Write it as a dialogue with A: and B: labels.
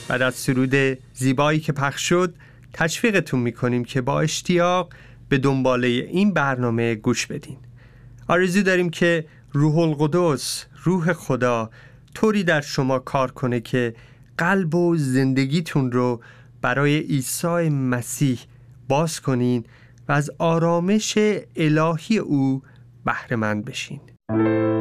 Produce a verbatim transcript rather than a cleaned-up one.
A: بعد از سرود زیبایی که پخش شد تشویقتون میکنیم که با اشتیاق به دنباله این برنامه گوش بدین. آرزو داریم که روح القدس، روح خدا طوری در شما کار کنه که قلب و زندگیتون رو برای عیسی مسیح باز کنین و از آرامش الهی او بهره مند بشین.